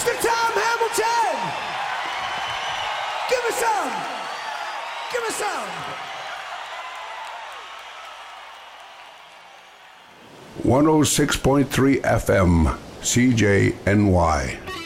Mr. Tom Hamilton! Give us some! Give us some! 106.3 FM, CJNY.